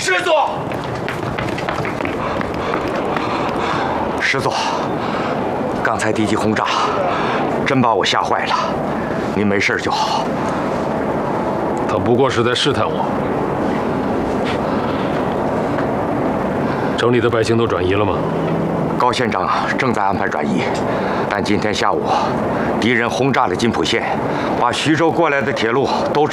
师祖，师祖，刚才敌机轰炸，真把我吓坏了。您没事就好。 他不过是在试探我。城里的百姓都转移了吗？ 高县长正在安排转移，但今天下午，敌人轰炸了金浦县，把徐州过来的铁路都